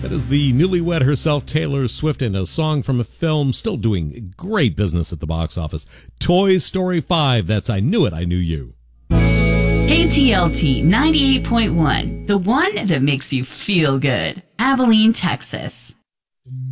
That is the newlywed herself, Taylor Swift, and a song from a film still doing great business at the box office. Toy Story 5, that's I Knew It, I Knew You. KTLT 98.1, the one that makes you feel good. Abilene, Texas.